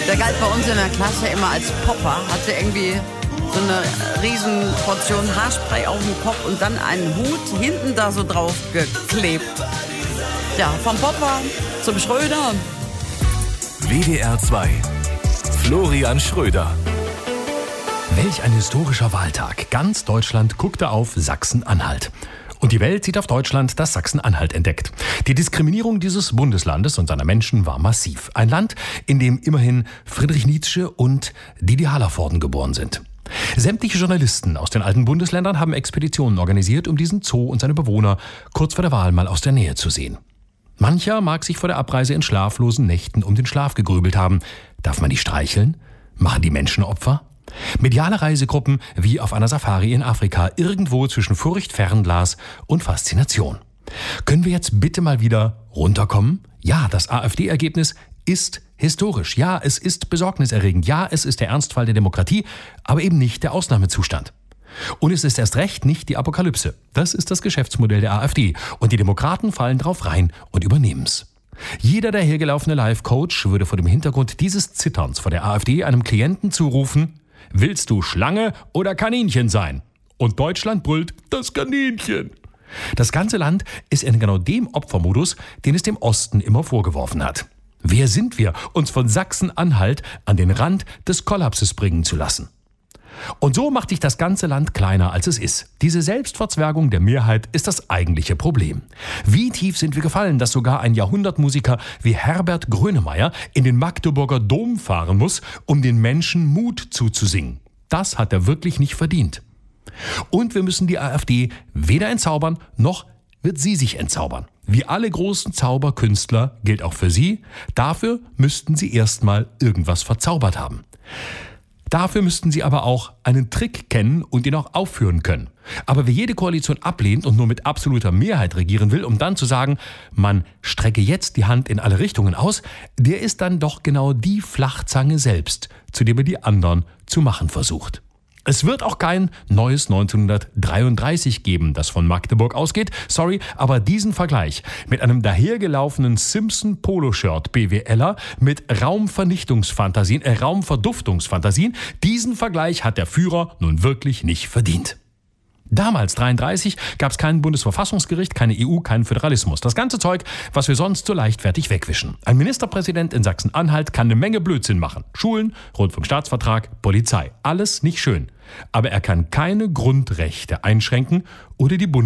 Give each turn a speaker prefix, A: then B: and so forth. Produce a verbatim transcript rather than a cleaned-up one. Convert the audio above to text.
A: Der galt bei uns in der Klasse immer als Popper, hatte irgendwie so eine riesen Portion Haarspray auf dem Kopf und dann einen Hut hinten da so drauf geklebt. Ja, vom Popper zum Schröder.
B: W D R zwei. Florian Schröder.
C: Welch ein historischer Wahltag. Ganz Deutschland guckte auf Sachsen-Anhalt. Und die Welt sieht auf Deutschland, das Sachsen-Anhalt entdeckt. Die Diskriminierung dieses Bundeslandes und seiner Menschen war massiv. Ein Land, in dem immerhin Friedrich Nietzsche und Didi Hallervorden geboren sind. Sämtliche Journalisten aus den alten Bundesländern haben Expeditionen organisiert, um diesen Zoo und seine Bewohner kurz vor der Wahl mal aus der Nähe zu sehen. Mancher mag sich vor der Abreise in schlaflosen Nächten um den Schlaf gegrübelt haben. Darf man die streicheln? Machen die Menschen Opfer? Mediale Reisegruppen wie auf einer Safari in Afrika, irgendwo zwischen Furcht, Fernglas und Faszination. Können wir jetzt bitte mal wieder runterkommen? Ja, das AfD-Ergebnis ist historisch. Ja, es ist besorgniserregend. Ja, es ist der Ernstfall der Demokratie, aber eben nicht der Ausnahmezustand. Und es ist erst recht nicht die Apokalypse. Das ist das Geschäftsmodell der AfD. Und die Demokraten fallen drauf rein und übernehmen's. Jeder dahergelaufene Life-Coach würde vor dem Hintergrund dieses Zitterns vor der AfD einem Klienten zurufen: Willst du Schlange oder Kaninchen sein? Und Deutschland brüllt: Das Kaninchen. Das ganze Land ist in genau dem Opfermodus, den es dem Osten immer vorgeworfen hat. Wer sind wir, uns von Sachsen-Anhalt an den Rand des Kollapses bringen zu lassen? Und so macht sich das ganze Land kleiner, als es ist. Diese Selbstverzwergung der Mehrheit ist das eigentliche Problem. Wie tief sind wir gefallen, dass sogar ein Jahrhundertmusiker wie Herbert Grönemeyer in den Magdeburger Dom fahren muss, um den Menschen Mut zuzusingen? Das hat er wirklich nicht verdient. Und wir müssen die AfD weder entzaubern, noch wird sie sich entzaubern. Wie alle großen Zauberkünstler gilt auch für sie: Dafür müssten sie erstmal irgendwas verzaubert haben. Dafür müssten sie aber auch einen Trick kennen und ihn auch aufführen können. Aber wer jede Koalition ablehnt und nur mit absoluter Mehrheit regieren will, um dann zu sagen, man strecke jetzt die Hand in alle Richtungen aus, der ist dann doch genau die Flachzange selbst, zu der er die anderen zu machen versucht. Es wird auch kein neues neunzehnhundertdreiunddreißig geben, das von Magdeburg ausgeht. Sorry, aber diesen Vergleich mit einem dahergelaufenen Simpson-Poloshirt BWLer mit Raumvernichtungsfantasien, äh, Raumverduftungsfantasien, diesen Vergleich hat der Führer nun wirklich nicht verdient. Damals, dreiunddreißig, gab es kein Bundesverfassungsgericht, keine E U, keinen Föderalismus. Das ganze Zeug, was wir sonst so leichtfertig wegwischen. Ein Ministerpräsident in Sachsen-Anhalt kann eine Menge Blödsinn machen. Schulen, Rundfunkstaatsvertrag, Polizei. Alles nicht schön. Aber er kann keine Grundrechte einschränken oder die Bundes